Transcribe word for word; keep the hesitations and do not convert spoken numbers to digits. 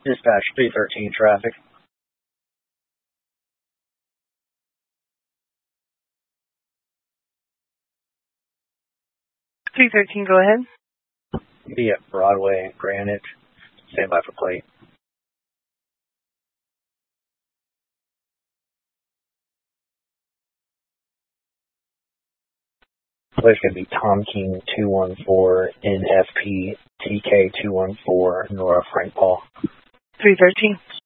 Dispatch three thirteen traffic. three thirteen, go ahead. Be at Broadway and Granite. Stand by for plate. Place going to be Tom King two one four N F P T K two one four Nora Frank Paul. three thirteen.